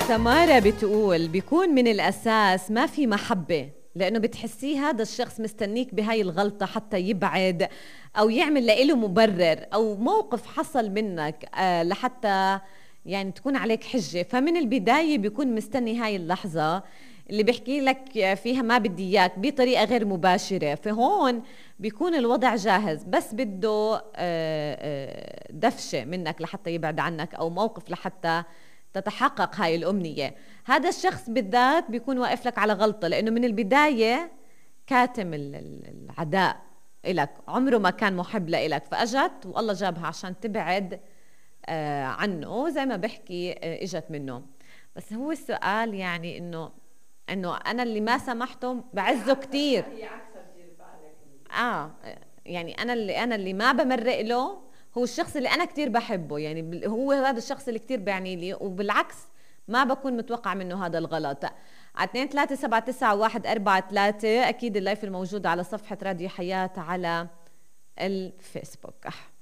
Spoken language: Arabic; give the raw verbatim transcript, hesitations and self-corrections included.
سمارة بتقول بيكون من الأساس ما في محبة، لأنه بتحسيه هذا الشخص مستنيك بهاي الغلطة حتى يبعد أو يعمل لإله مبرر أو موقف حصل منك آه لحتى يعني تكون عليك حجة. فمن البداية بيكون مستني هاي اللحظة اللي بيحكي لك فيها ما بدي إياك بطريقة غير مباشرة. فهون بيكون الوضع جاهز، بس بده آه، آه، دفشة منك لحتى يبعد عنك أو موقف لحتى تتحقق هاي الأمنية. هذا الشخص بالذات بيكون واقف لك على غلطة، لأنه من البداية كاتم ال- ال- العداء إلك، عمره ما كان محب لإلك، فأجت والله جابها عشان تبعد آه، عنه زي ما بحكي آه، إجت منه. بس هو السؤال يعني إنه إنه أنا اللي ما سمحته بعزه كتير. آه يعني أنا اللي أنا اللي ما بمرق له هو الشخص اللي أنا كتير بحبه، يعني بال- هو هذا الشخص اللي كتير بيعني لي، وبالعكس ما بكون متوقع منه هذا الغلط. على اثنين ثلاثة سبعة تسعة واحد أربعة ثلاثة أكيد اللايف الموجود على صفحة راديو حياة على الفيسبوك.